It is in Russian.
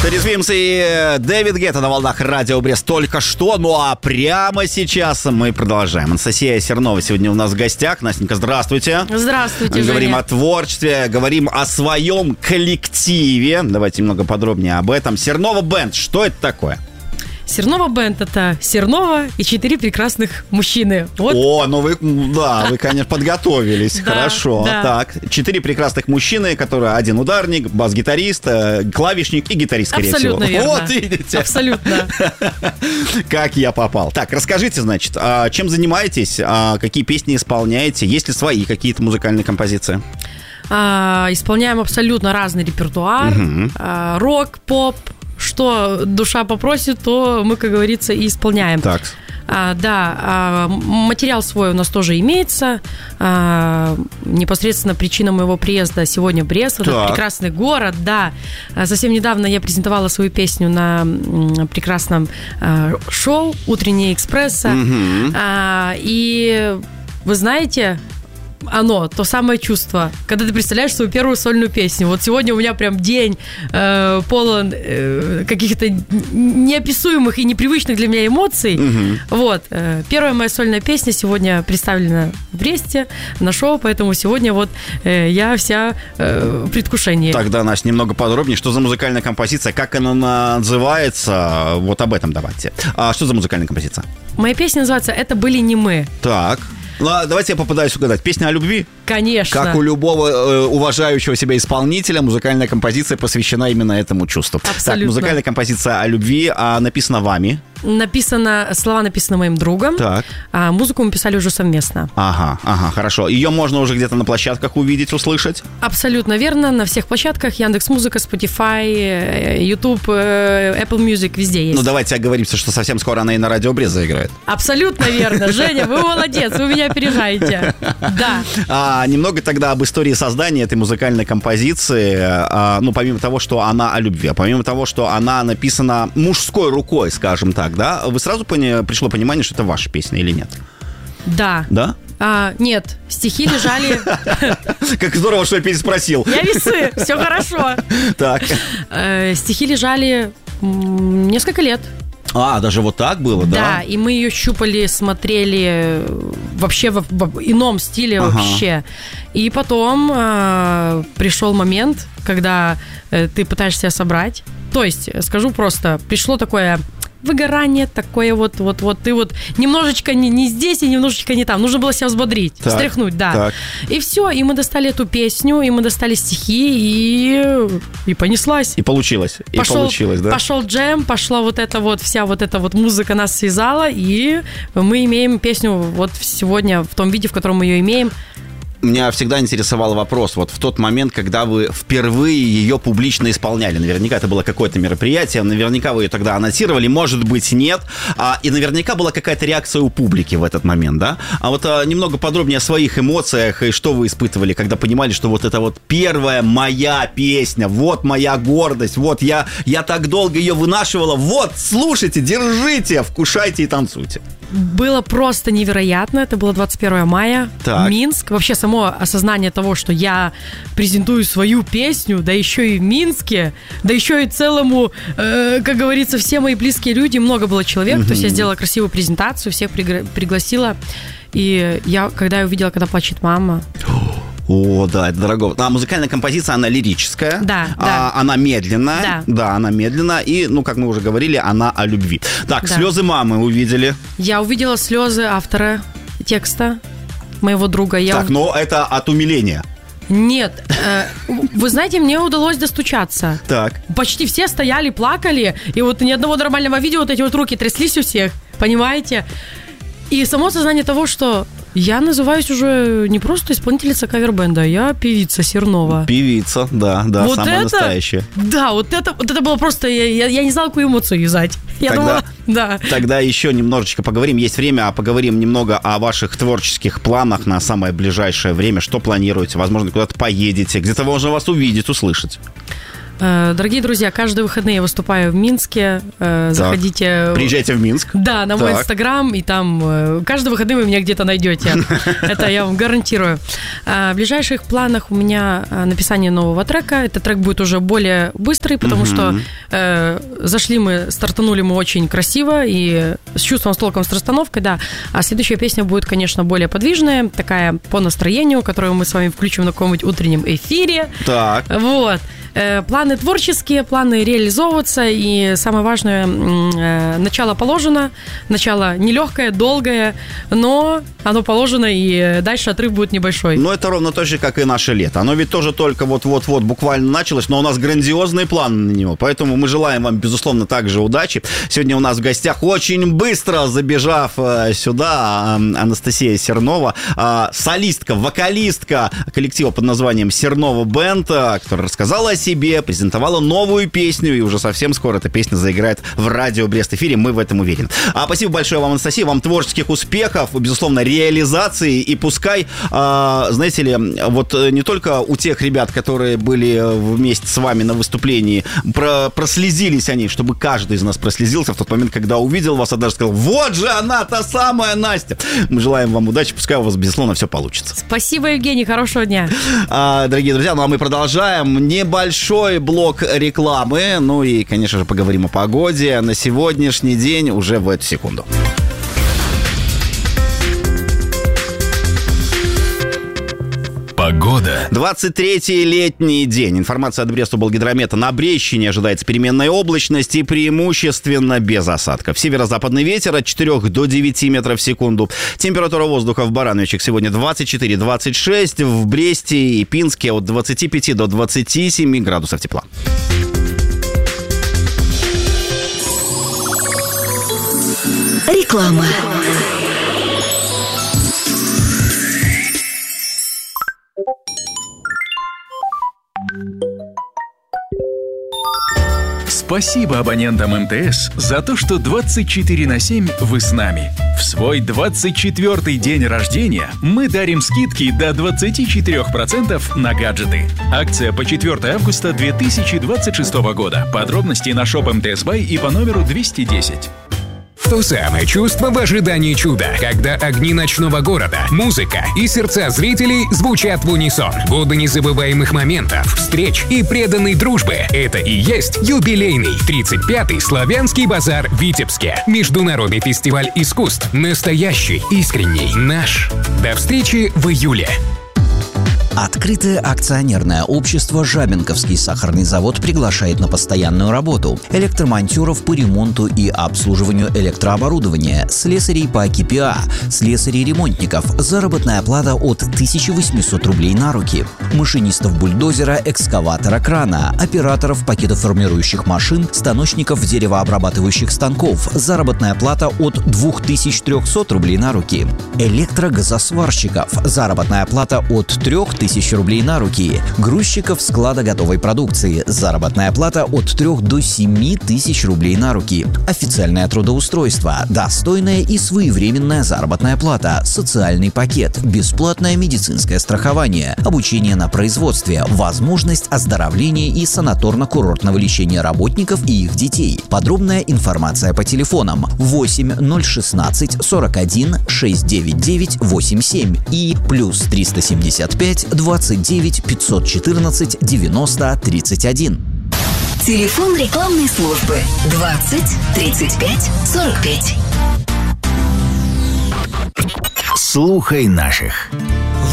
Резвимся и Дэвид Гетта на волнах Радио Брест только что. Ну а прямо сейчас мы продолжаем. Анастасия Сернова сегодня у нас в гостях. Настенька, здравствуйте. Здравствуйте, Женя. Говорим о творчестве, говорим о своем коллективе. Давайте немного подробнее об этом. Сернова Бэнд, что это такое? Сернова Бэнд — это Сернова и 4 прекрасных мужчины. Вот. О, ну вы, конечно, подготовились. Хорошо. Да. Так, 4 прекрасных мужчины, которые один ударник, бас-гитарист, клавишник и гитарист, скорее всего. Абсолютно верно. Вот, видите. Абсолютно. Как я попал. Так, расскажите, значит, чем занимаетесь, какие песни исполняете, есть ли свои какие-то музыкальные композиции? Исполняем абсолютно разный репертуар. Рок, поп. Что душа попросит, то мы, как говорится, и исполняем. Так. Материал свой у нас тоже имеется. Непосредственно причина моего приезда сегодня в Брест. Это прекрасный город, да. Совсем недавно я презентовала свою песню на прекрасном шоу «Утреннее экспресса». И вы знаете... то самое чувство, когда ты представляешь свою первую сольную песню. Вот сегодня у меня прям день полон каких-то неописуемых и непривычных для меня эмоций. Вот. Первая моя сольная песня сегодня представлена в Бресте на шоу, поэтому сегодня вот я вся в предвкушении. Тогда, Настя, немного подробнее, что за музыкальная композиция, как она называется, вот об этом давайте. Что за музыкальная композиция? Моя песня называется «Это были не мы». Так. Ну, давайте я попытаюсь угадать. Песня о любви? Конечно. Как у любого уважающего себя исполнителя, музыкальная композиция посвящена именно этому чувству. Абсолютно. Так, музыкальная композиция о любви написана вами? Слова написаны моим другом. Так. А музыку мы писали уже совместно. Ага, хорошо. Ее можно уже где-то на площадках увидеть, услышать? Абсолютно верно. На всех площадках. Яндекс.Музыка, Spotify, YouTube, Apple Music, везде есть. Ну, давайте оговоримся, что совсем скоро она и на Радио Брест заиграет. Абсолютно верно. Женя, вы молодец, вы меня опережаете. Да. Немного тогда об истории создания этой музыкальной композиции. Помимо того, что она о любви, помимо того, что она написана мужской рукой, скажем так, да? Вы сразу пришло понимание, что это ваша песня или нет? Да. Да? Нет, стихи лежали... Как здорово, что я переспросил. Я весы, все хорошо. Так. Стихи лежали несколько лет. Даже вот так было, да? Да, и мы ее щупали, смотрели вообще в ином стиле вообще. И потом пришел момент, когда ты пытаешься себя собрать. То есть, скажу просто, пришло такое... выгорание такое вот ты вот немножечко не здесь и немножечко не там. Нужно было себя взбодрить, встряхнуть, да. Так. И все, и мы достали эту песню, и мы достали стихи, и понеслась. И получилось, да? Пошел джем, пошла вся музыка нас связала, и мы имеем песню вот сегодня в том виде, в котором мы ее имеем. Меня всегда интересовал вопрос, вот в тот момент, когда вы впервые ее публично исполняли, наверняка это было какое-то мероприятие, наверняка вы ее тогда анонсировали, может быть, нет, и наверняка была какая-то реакция у публики в этот момент, да? А вот немного подробнее о своих эмоциях и что вы испытывали, когда понимали, что вот это вот первая моя песня, вот моя гордость, вот я так долго ее вынашивала, вот, слушайте, держите, вкушайте и танцуйте. Было просто невероятно. Это было 21 мая. Так. Минск. Вообще само осознание того, что я презентую свою песню, да еще и в Минске, да еще и целому, как говорится, все мои близкие люди, много было человек. То есть я сделала красивую презентацию, всех пригласила. И когда я увидела, когда плачет мама... О, да, это дорого. Музыкальная композиция, она лирическая. Да. Она медленная. Да, она медленная. И, как мы уже говорили, она о любви. Так, слезы мамы увидели. Я увидела слезы автора текста, моего друга. Это от умиления. Нет, вы знаете, мне удалось достучаться. Так. Почти все стояли, плакали, и вот ни одного нормального видео, вот эти вот руки тряслись у всех, понимаете? И само сознание того, что я называюсь уже не просто исполнительница кавер-бенда, я певица Сернова. Певица, да, вот самая настоящая. Да, вот это было просто, я не знала, какую эмоцию юзать. Тогда еще немножечко поговорим, есть время, поговорим немного о ваших творческих планах на самое ближайшее время. Что планируете? Возможно, куда-то поедете, где-то можно вас увидеть, услышать. Дорогие друзья, каждые выходные я выступаю в Минске. Заходите. Приезжайте в Минск. Да, на мой Инстаграм, и там каждые выходные вы меня где-то найдете. Это я вам гарантирую. В ближайших планах у меня написание нового трека. Этот трек будет уже более быстрый, потому что Зашли мы, стартанули мы очень красиво и с чувством, с толком, с расстановкой, да. А следующая песня будет, конечно, более подвижная, такая по настроению, которую мы с вами включим на каком-нибудь утреннем эфире. Так. Вот. Планы творческие, планы реализовываться, и самое важное, начало положено, начало нелегкое, долгое, но оно положено, и дальше отрыв будет небольшой. Но это ровно то же, как и наше лето. Оно ведь тоже только вот-вот-вот буквально началось, но у нас грандиозные планы на него, поэтому мы желаем вам, безусловно, также удачи. Сегодня у нас в гостях, очень быстро забежав сюда, Анастасия Сернова, солистка, вокалистка коллектива под названием Сернова Бэнд, которая рассказала о себе, презентовала новую песню, и уже совсем скоро эта песня заиграет в радио Брест-эфире, мы в этом уверены. Спасибо большое вам, Анастасия, вам творческих успехов, безусловно, реализации, и пускай, знаете ли, вот не только у тех ребят, которые были вместе с вами на выступлении, прослезились они, чтобы каждый из нас прослезился в тот момент, когда увидел вас, а даже сказал: вот же она, та самая Настя. Мы желаем вам удачи, пускай у вас, безусловно, все получится. Спасибо, Евгений, хорошего дня. Дорогие друзья, ну а мы продолжаем. Небольшой блок рекламы, ну и, конечно же, поговорим о погоде на сегодняшний день уже в эту секунду. Погода. 23-й летний день. Информация от Брест-Облгидромета. На Брестщине ожидается переменная облачность и преимущественно без осадков. Северо-западный ветер от 4 до 9 метров в секунду. Температура воздуха в Барановичах сегодня 24-26. В Бресте и Пинске от 25 до 27 градусов тепла. Реклама. Спасибо абонентам МТС за то, что 24/7 вы с нами. В свой 24-й день рождения мы дарим скидки до 24% на гаджеты. Акция по 4 августа 2026 года. Подробности на Shop МТС Бай и по номеру 210. То самое чувство в ожидании чуда, когда огни ночного города, музыка и сердца зрителей звучат в унисон. Годы незабываемых моментов, встреч и преданной дружбы. Это и есть юбилейный 35-й Славянский базар в Витебске. Международный фестиваль искусств. Настоящий, искренний, наш. До встречи в июле. Открытое акционерное общество «Жабинковский сахарный завод» приглашает на постоянную работу электромонтеров по ремонту и обслуживанию электрооборудования, слесарей по КПА, слесарей-ремонтников, заработная плата от 1800 рублей на руки, машинистов бульдозера, экскаватора, крана, операторов пакетоформирующих машин, станочников деревообрабатывающих станков, заработная плата от 2300 рублей на руки, электрогазосварщиков, заработная плата от 3000 рублей на руки, грузчиков склада готовой продукции, заработная плата от 3 до 7 тысяч рублей на руки, официальное трудоустройство, достойная и своевременная заработная плата, социальный пакет, бесплатное медицинское страхование, обучение на производстве, возможность оздоровления и санаторно-курортного лечения работников и их детей. Подробная информация по телефонам 8 016 41 699 87 и плюс 375 29 514 90 31. Телефон рекламной службы 20 35 45. Слухай наших.